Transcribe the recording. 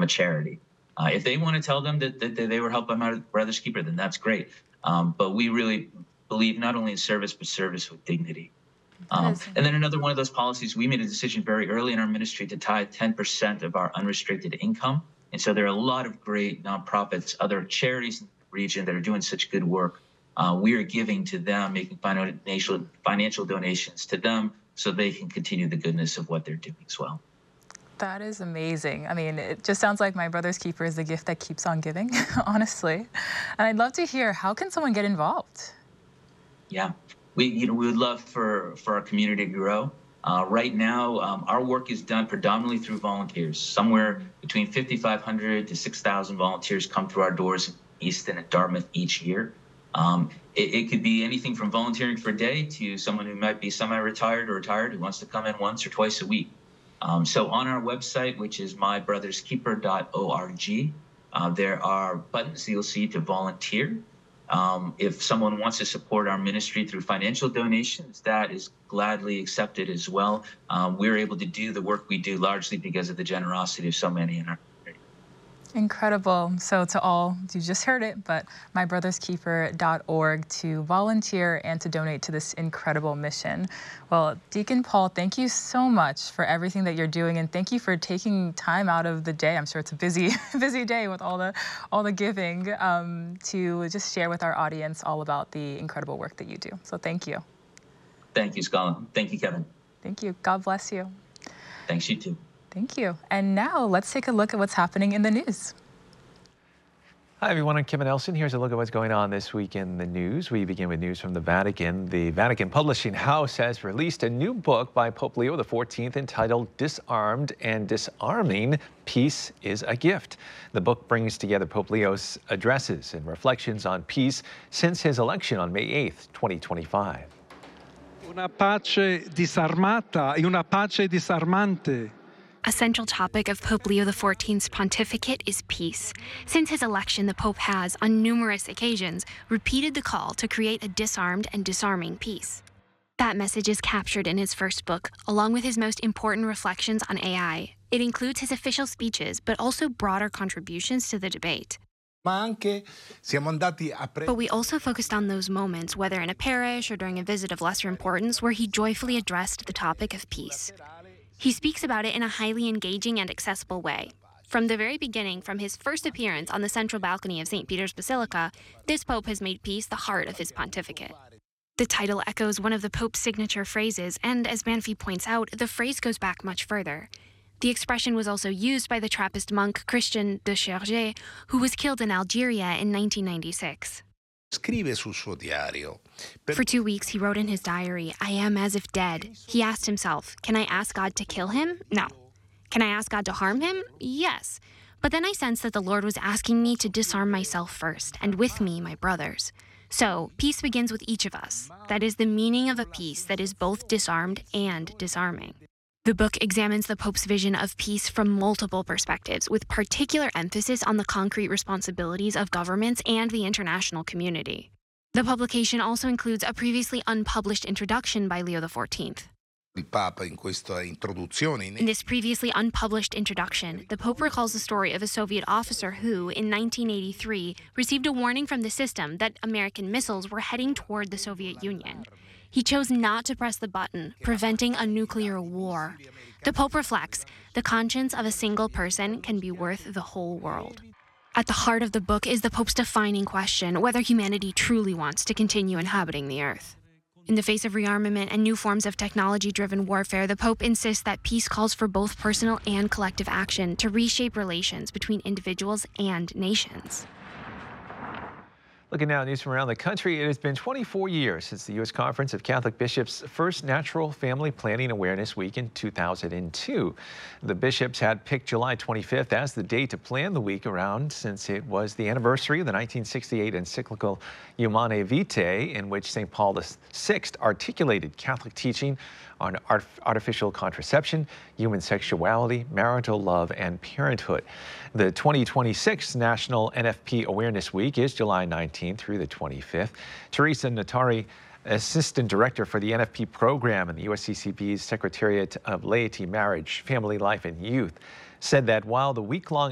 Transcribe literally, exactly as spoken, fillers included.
from a charity. Uh, if they want to tell them that, that they were helped by My Brother's Keeper, then that's great. Um, but we really believe not only in service, but service with dignity. Um, and then another one of those policies, we made a decision very early in our ministry to tie ten percent of our unrestricted income. And so there are a lot of great nonprofits, other charities in the region that are doing such good work. Uh, we are giving to them, making financial, financial donations to them so they can continue the goodness of what they're doing as well. That is amazing. I mean, it just sounds like My Brother's Keeper is the gift that keeps on giving, honestly. And I'd love to hear, how can someone get involved? Yeah. We, you know, we would love for, for our community to grow. Uh, right now, um, our work is done predominantly through volunteers. Somewhere between fifty-five hundred to six thousand volunteers come through our doors in Easton and Dartmouth each year. Um, it, it could be anything from volunteering for a day to someone who might be semi-retired or retired who wants to come in once or twice a week. Um, so on our website, which is my brothers keeper dot org, uh, there are buttons you'll see to volunteer. Um, if someone wants to support our ministry through financial donations, that is gladly accepted as well. Um, we're able to do the work we do largely because of the generosity of so many in our community. Incredible. So to all, you just heard it, but my brothers keeper dot org to volunteer and to donate to this incredible mission. Well, Deacon Paul, thank you so much for everything that you're doing, and thank you for taking time out of the day. I'm sure it's a busy, busy day with all the, all the giving, um, to just share with our audience all about the incredible work that you do. So thank you. Thank you, Scotland. Thank you, Kevin. Thank you. God bless you. Thanks, you too. Thank you. And now let's take a look at what's happening in the news. Hi, everyone. I'm Kevin Elson. Here's a look at what's going on this week in the news. We begin with news from the Vatican. The Vatican Publishing House has released a new book by Pope Leo the fourteenth entitled Disarmed and Disarming: Peace is a Gift. The book brings together Pope Leo's addresses and reflections on peace since his election on May eighth, twenty twenty-five. Una pace disarmata e una pace disarmante. A central topic of Pope Leo the fourteenth's pontificate is peace. Since his election, the Pope has, on numerous occasions, repeated the call to create a disarmed and disarming peace. That message is captured in his first book, along with his most important reflections on A I. It includes his official speeches, but also broader contributions to the debate. But we also focused on those moments, whether in a parish or during a visit of lesser importance, where he joyfully addressed the topic of peace. He speaks about it in a highly engaging and accessible way. From the very beginning, from his first appearance on the central balcony of Saint Peter's Basilica, this Pope has made peace the heart of his pontificate. The title echoes one of the Pope's signature phrases, and as Banfi points out, the phrase goes back much further. The expression was also used by the Trappist monk Christian de Chergé, who was killed in Algeria in nineteen ninety-six. For two weeks, he wrote in his diary, "I am as if dead." He asked himself, can I ask God to kill him? No. Can I ask God to harm him? Yes. But then I sensed that the Lord was asking me to disarm myself first, and with me, my brothers. So, peace begins with each of us. That is the meaning of a peace that is both disarmed and disarming. The book examines the Pope's vision of peace from multiple perspectives, with particular emphasis on the concrete responsibilities of governments and the international community. The publication also includes a previously unpublished introduction by Leo the fourteenth. In this previously unpublished introduction, the Pope recalls the story of a Soviet officer who, in nineteen eighty-three, received a warning from the system that American missiles were heading toward the Soviet Union. He chose not to press the button, preventing a nuclear war. The Pope reflects, the conscience of a single person can be worth the whole world. At the heart of the book is the Pope's defining question whether humanity truly wants to continue inhabiting the Earth. In the face of rearmament and new forms of technology-driven warfare, the Pope insists that peace calls for both personal and collective action to reshape relations between individuals and nations. Looking now at news from around the country, it has been twenty-four years since the U S Conference of Catholic Bishops' first Natural Family Planning Awareness Week in two thousand two. The bishops had picked July twenty-fifth as the day to plan the week around, since it was the anniversary of the nineteen sixty-eight encyclical Humanae Vitae, in which Saint Paul the Sixth articulated Catholic teaching on art artificial contraception, human sexuality, marital love, and parenthood. The twenty twenty-six National N F P Awareness Week is July nineteenth through the twenty-fifth. Teresa Natari, Assistant Director for the N F P program in the U S C C B's Secretariat of Laity, Marriage, Family Life, and Youth, said that while the week-long